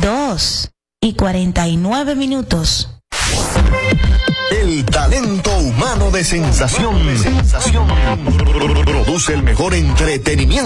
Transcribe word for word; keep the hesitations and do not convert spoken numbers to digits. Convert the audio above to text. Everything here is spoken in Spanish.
dos y cuarenta y nueve minutos. El talento humano de sensación. Produce el mejor entretenimiento.